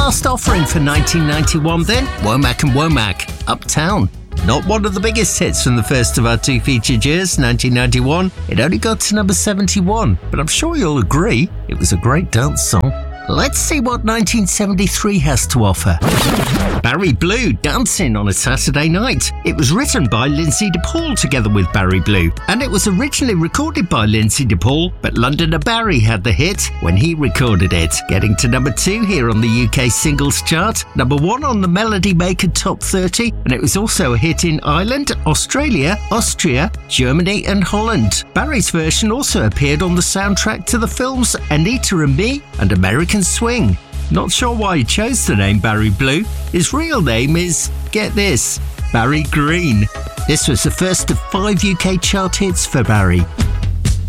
last offering for 1991 then, Womack and Womack, Uptown. Not one of the biggest hits from the first of our two featured years, 1991. It only got to number 71, but I'm sure you'll agree it was a great dance song. Let's see what 1973 has to offer. Barry Blue, Dancing on a Saturday Night. It was written by Lindsay DePaul together with Barry Blue, and it was originally recorded by Lindsay DePaul, but Londoner Barry had the hit when he recorded it, getting to number 2 here on the UK singles chart, number 1 on the Melody Maker Top 30, and it was also a hit in Ireland, Australia, Austria, Germany and Holland. Barry's version also appeared on the soundtrack to the films Anita and Me and American Swing. Not sure why he chose the name Barry Blue. His real name is, get this, Barry Green. This was the first of 5 UK chart hits for Barry.